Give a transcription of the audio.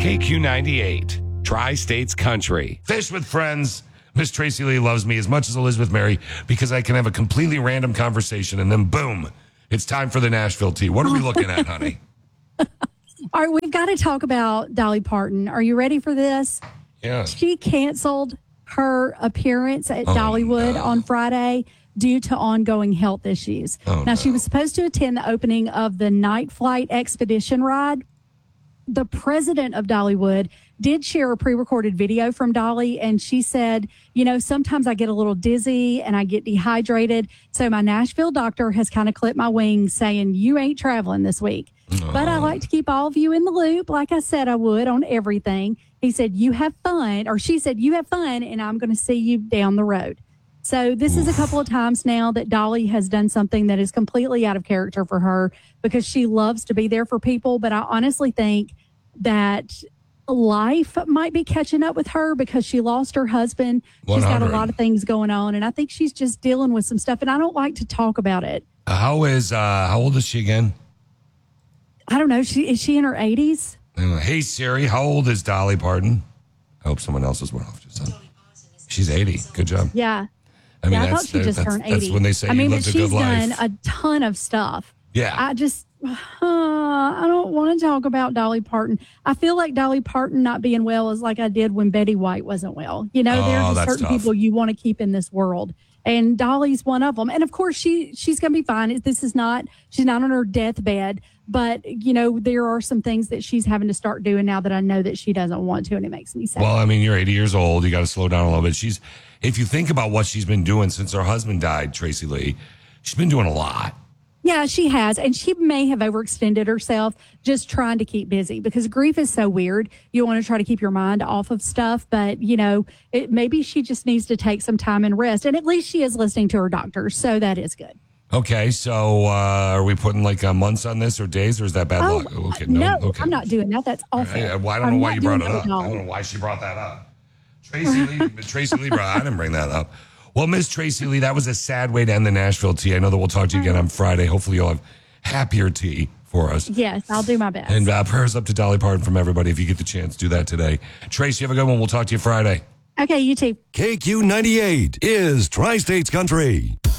KQ98, Tri-States Country. Fish with friends. Miss Tracy Lee loves me as much as Elizabeth Mary because I can have a completely random conversation and then boom, it's time for the Nashville tea. What are we looking at, honey? All right, we've got to talk about Dolly Parton. Are you ready for this? Yeah. She canceled her appearance at Dollywood on Friday due to ongoing health issues. She was supposed to attend the opening of the Night Flight Expedition ride. The president of Dollywood did share a pre-recorded video from Dolly, and she said, sometimes I get a little dizzy and I get dehydrated. So my Nashville doctor has kind of clipped my wings saying, you ain't traveling this week. But I like to keep all of you in the loop, like I said I would on everything. He said, you have fun, or she said, you have fun, and I'm going to see you down the road. So this is a couple of times now that Dolly has done something that is completely out of character for her because she loves to be there for people. But I honestly think that life might be catching up with her because she lost her husband. 100. She's got a lot of things going on, and I think she's just dealing with some stuff, and I don't like to talk about it. How old is she again? I don't know. Is she in her 80s? Hey, Siri, how old is Dolly Parton? I hope someone else has went off just then. She's 80. Good job. Yeah. I mean, I thought she just turned 80. That's when they say you lived a good life. She's done a ton of stuff. Yeah. I don't want to talk about Dolly Parton. I feel like Dolly Parton not being well is like I did when Betty White wasn't well. There are just certain people you want to keep in this world. And Dolly's one of them. And of course, she's going to be fine. She's not on her deathbed. But, there are some things that she's having to start doing now that I know that she doesn't want to, and it makes me sad. Well, I mean, you're 80 years old. You got to slow down a little bit. If you think about what she's been doing since her husband died, Tracy Lee, she's been doing a lot. Yeah, she has. And she may have overextended herself just trying to keep busy because grief is so weird. You want to try to keep your mind off of stuff. But, maybe she just needs to take some time and rest. And at least she is listening to her doctors. So that is good. Okay, so are we putting months on this or days, or is that bad luck? Okay, no, okay. I'm not doing that. That's awful. I don't know why you brought it up. I don't know why she brought that up. Tracy Lee I didn't bring that up. Well, Miss Tracy Lee, that was a sad way to end the Nashville tea. I know that we'll talk to you again on Friday. Hopefully you'll have happier tea for us. Yes, I'll do my best. And prayers up to Dolly Parton from everybody. If you get the chance, do that today. Tracy, have a good one. We'll talk to you Friday. Okay, you too. KQ98 is Tri-States Country.